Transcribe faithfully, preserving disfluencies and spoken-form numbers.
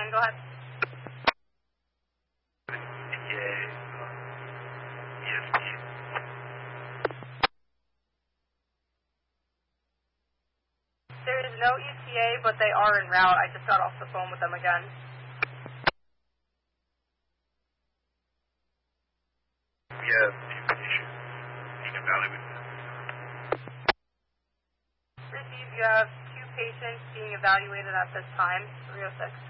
ten, go ahead. There is no E T A, but they are en route. I just got off the phone with them again. We have information. You can evaluate. Receive, you have two patients being evaluated at this time, three oh six.